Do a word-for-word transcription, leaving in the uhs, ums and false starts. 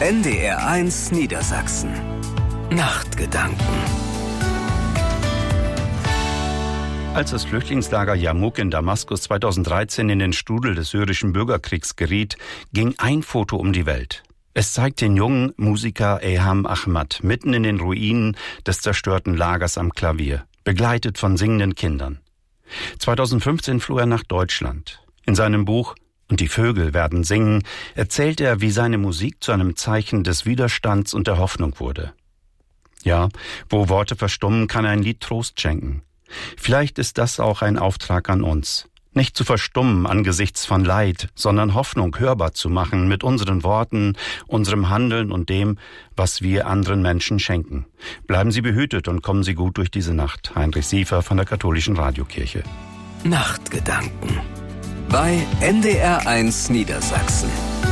N D R eins Niedersachsen. Nachtgedanken. Als das Flüchtlingslager Yarmouk in Damaskus zweitausenddreizehn in den Strudel des syrischen Bürgerkriegs geriet, ging ein Foto um die Welt. Es zeigt den jungen Musiker Eham Ahmad mitten in den Ruinen des zerstörten Lagers am Klavier, begleitet von singenden Kindern. zweitausendfünfzehn floh er nach Deutschland. In seinem Buch »Und die Vögel werden singen« erzählt er, wie seine Musik zu einem Zeichen des Widerstands und der Hoffnung wurde. Ja, wo Worte verstummen, kann ein Lied Trost schenken. Vielleicht ist das auch ein Auftrag an uns. Nicht zu verstummen angesichts von Leid, sondern Hoffnung hörbar zu machen mit unseren Worten, unserem Handeln und dem, was wir anderen Menschen schenken. Bleiben Sie behütet und kommen Sie gut durch diese Nacht. Heinrich Siefer von der Katholischen Radiokirche. Nachtgedanken bei N D R eins Niedersachsen.